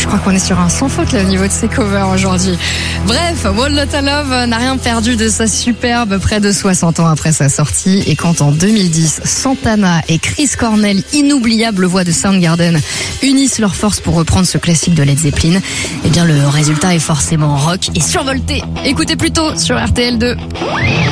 crois qu'on est sur un sans faute là, au niveau de ses covers aujourd'hui. Bref, Whole Lotta Love n'a rien perdu de sa superbe près de 60 ans après sa sortie. Et quand en 2010, Santana et Chris Cornell, inoubliable voix de Soundgarden, unissent leurs forces pour reprendre ce classique de Led Zeppelin, eh bien le résultat est forcément rock et survolté. Écoutez plutôt sur RTL2.